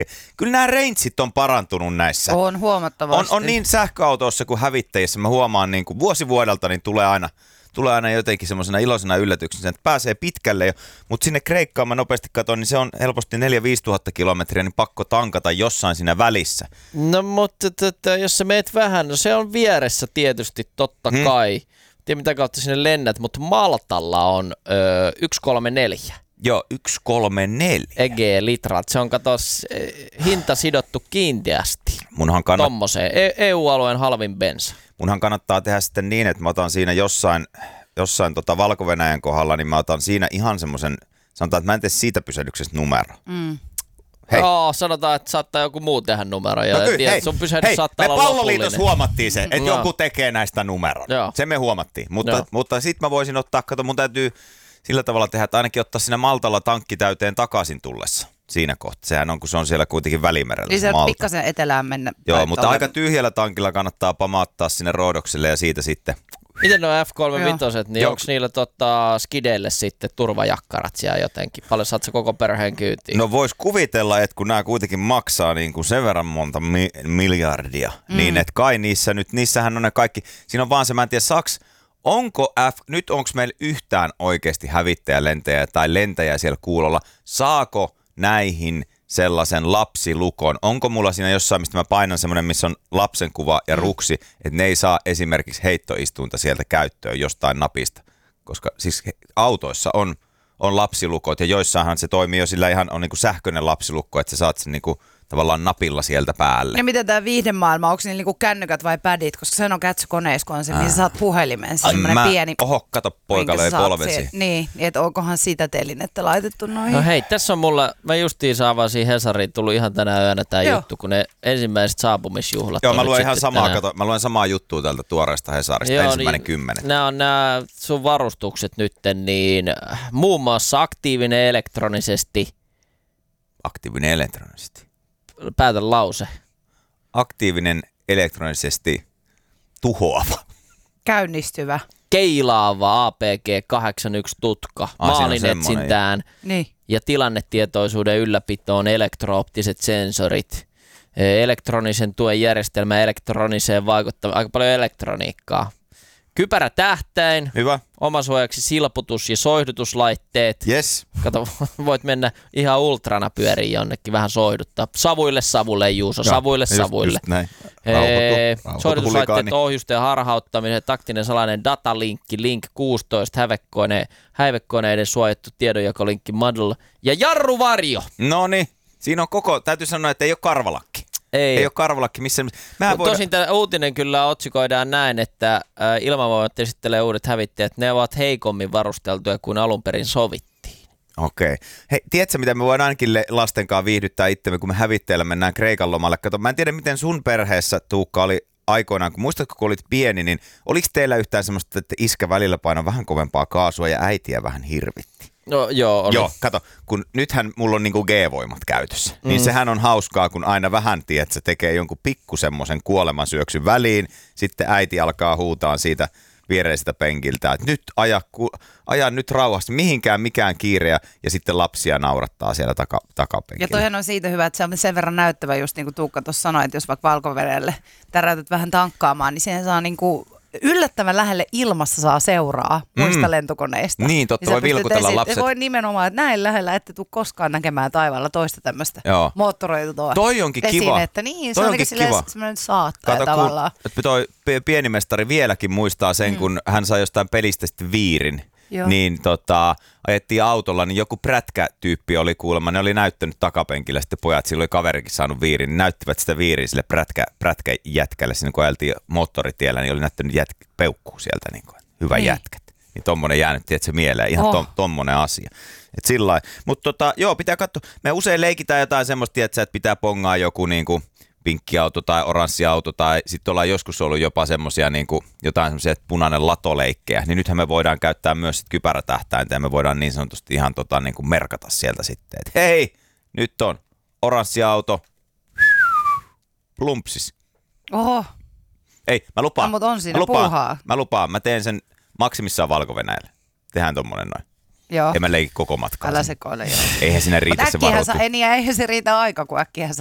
Kyllä nämä rangeit on parantunut näissä. On huomattavasti. On niin sähköautoissa kuin hävittäjissä. Mä huomaan niin kuin vuosi vuodelta niin tulee aina jotenkin semmoisena iloisena yllätyksenä, että pääsee pitkälle jo, mutta sinne Kreikkaan mä nopeasti katson, niin se on helposti 4-5 tuhatta kilometriä, niin pakko tankata jossain siinä välissä. No mutta jos sä meet vähän, no se on vieressä tietysti totta kai. Tiedä mitä kautta sinne lennät, mutta Maltalla on 134. Joo, 134. EG-litrat. Se on hinta sidottu kiinteästi. Tommoseen. EU-alueen halvin bensa. Munhan kannattaa tehdä sitten niin, että mä otan siinä jossain Valko-Venäjän kohdalla, niin mä otan siinä ihan semmoisen, sanotaan, että mä en tee siitä pysähdyksestä numero. Joo, sanotaan, että saattaa joku muu tehdä numero. Ja sun pysähdys saattaa olla me Palloliitossa lopullinen. Huomattiin se, että joku tekee näistä numeron. Joo. Se me huomattiin. Mutta sit mä voisin ottaa, mun täytyy sillä tavalla tehdä, että ainakin ottaa siinä Maltalla tankki täyteen takaisin tullessa. Siinä kohtaa. Sehän on, kun se on siellä kuitenkin Välimerellä. Eli se pikkasen etelään mennä. Joo, mutta aika tyhjällä tankilla kannattaa pamaattaa sinne Roodokselle ja siitä sitten. Miten nuo F-35, niin onko niillä skideille sitten turvajakkarat siellä jotenkin? Paljon saat sä koko perheen kyytiin? No vois kuvitella, että kun nämä kuitenkin maksaa niin kuin sen verran monta miljardia, niin että kai niissähän on ne kaikki. Siinä on vaan se, mä en tiedä, onko meillä yhtään oikeasti hävittäjälentäjä tai lentäjä siellä kuulolla? Saako näihin sellaisen lapsilukon? Onko mulla siinä jossain, mistä mä painan semmoinen, missä on lapsen kuva ja ruksi, että ne ei saa esimerkiksi heittoistuinta sieltä käyttöön jostain napista? Koska siis autoissa on lapsilukot ja joissainhan se toimii jo sillä ihan on niinku sähköinen lapsilukko, että sä saat sen niinku tavallaan napilla sieltä päälle. Ja miten tämä viihdemaailma, onko niillä niinku kännykät vai pädit? Koska sen on kätsykoneissa, kun on se, missä saat puhelimen. Se pieni. Oho, kato, poika löi polvesi. Niin, että onkohan sitä telinettä laitettu noihin. No hei, tässä on mulla, mä justiin avasin Hesariin, tullut ihan tänä yönä tää juttu, kun ne ensimmäiset saapumisjuhlat. Joo, mä luen ihan mä luen samaa juttua tältä tuoreesta Hesarista, joo, 1.10. Nämä on nämä sun varustukset nytten, niin muun muassa aktiivinen elektronisesti. Aktiivinen elektronisesti. Päätä lause. Aktiivinen elektronisesti tuhoava. Käynnistyvä. Keilaava APG-81 tutka. Maalinetsintään ja tilannetietoisuuden ylläpitoon elektrooptiset sensorit. Elektronisen tuen järjestelmä elektroniseen vaikuttaa aika paljon elektroniikkaa. Kypärä tähtäin. Hyvä. Omasuojaksi silputus- ja soihdutuslaitteet. Yes. Kato, voit mennä ihan ultrana pyöriin jonnekin, vähän soihduttaa. Savuille, Juuso, savuille. Just näin. Soihdutuslaitteet, ohjusten harhauttaminen, taktinen salainen datalinkki, Link 16, häivekoneiden suojattu tiedonjakolinkki Muddle ja jarruvarjo. Noniin, siinä on täytyy sanoa, että ei ole karvalakki. Ei ole karvalakki missä. Tosin tämä uutinen kyllä otsikoidaan näin, että Ilmavoimat esittelee uudet hävittäjät. Ne ovat heikommin varusteltuja kuin alun perin sovittiin. Okei. Hei, tiedätkö mitä me voidaan ainakin lasten kanssa viihdyttää itsemme, kun me hävittäjällä mennään Kreikan lomalle? Kato, mä en tiedä, miten sun perheessä, Tuukka, oli aikoinaan, kun muistatko, kun olit pieni, niin oliko teillä yhtään semmoista, että iskä välillä painoi vähän kovempaa kaasua ja äitiä vähän hirvitti? No, joo, oli. Joo, kato, kun nythän mulla on niinku G-voimat käytössä, niin sehän on hauskaa, kun aina vähän, tiedät, se tekee jonkun pikku semmoisen kuolemansyöksyn väliin, sitten äiti alkaa huutaa siitä viereisestä penkiltä, että nyt aja nyt rauhassa, mihinkään mikään kiire, ja sitten lapsia naurattaa siellä takapenkillä. Ja toihan on siitä hyvä, että se on sen verran näyttävä, just niin kuin Tuukka tuossa sanoi, että jos vaikka Valko-Venäjälle täräytät vähän tankkaamaan, niin siihen saa niinku yllättävän lähelle ilmassa saa seuraa muista lentokoneista. Niin, totta, voi vilkutella lapset. Voi nimenomaan, että näin lähellä ette tule koskaan näkemään taivaalla toista tämmöistä moottoroitua esinettä. Niin, se on semmoinen saattaja tavallaan. Toi pienimestari vieläkin muistaa sen, kun hän sai jostain pelistä sitten viirin. Joo. Niin ajettiin autolla, niin joku prätkätyyppi oli kuulemma, ne oli näyttänyt takapenkillä, sitten pojat, sillä oli kaverikin saanut viirin, niin näyttivät sitä viiriä sille prätkäjätkälle, siinä kun ajeltiin moottoritiellä, niin oli näyttänyt peukkuu sieltä, niin kuin, hyvä jätkät. Niin tommonen jäänyt, tiedätkö, mieleen, ihan tommonen asia. Et sillai. Mutta joo, pitää katsoa, me usein leikitään jotain semmoista, tiedätkö, että pitää pongaa joku niinku pinkkiauto tai oranssi-auto, tai sitten ollaan joskus ollut jopa semmoisia niinku, jotain semmoisia punainen latoleikkejä, niin nythän me voidaan käyttää myös sit kypärätähtäintä, ja me voidaan niin sanotusti ihan niinku merkata sieltä sitten, että hei, nyt on oranssi-auto, plumpsis. Oho. Ei, mä lupaan. No, mutta on siinä puuhaa. Mä lupaan, mä teen sen maksimissaan Valko-Venäjälle. Tehdään tommonen noin. Joo. En mä leiki koko matkaa. Älä sekoile, joo. Eihän siinä riitä se varoitus. Eihän se riitä aika, kun äkkiä